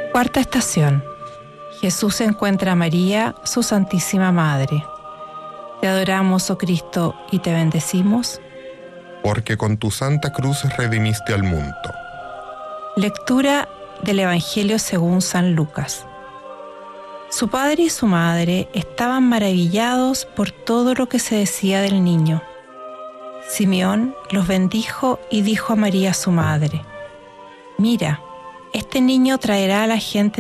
Cuarta estación. Jesús encuentra a María, su Santísima Madre. Te adoramos, oh Cristo, y te bendecimos, porque con tu santa cruz redimiste al mundo. Lectura del Evangelio según San Lucas. Su padre y su madre estaban maravillados por todo lo que se decía del niño. Simeón los bendijo y dijo a María su madre: Mira, este niño traerá a la gente